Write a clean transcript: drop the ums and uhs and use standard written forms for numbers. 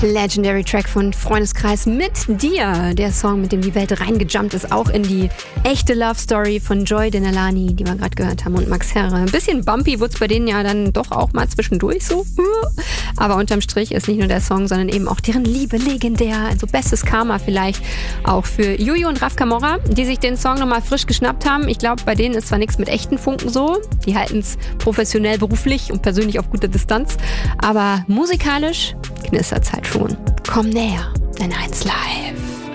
Legendary Track von Freundeskreis mit dir. Der Song, mit dem die Welt reingejumpt ist, auch in die echte Love Story von Joy Denelani, die wir gerade gehört haben, und Max Herre. Ein bisschen bumpy wurde es bei denen ja dann doch auch mal zwischendurch so. Aber unterm Strich ist nicht nur der Song, sondern eben auch deren Liebe legendär. Also bestes Karma vielleicht auch für Juju und Raf Camorra, die sich den Song nochmal frisch geschnappt haben. Ich glaube, bei denen ist zwar nichts mit echten Funken so. Die halten es professionell, beruflich und persönlich auf guter Distanz. Aber musikalisch knistert es halt schon. Komm näher, dein 1 Live.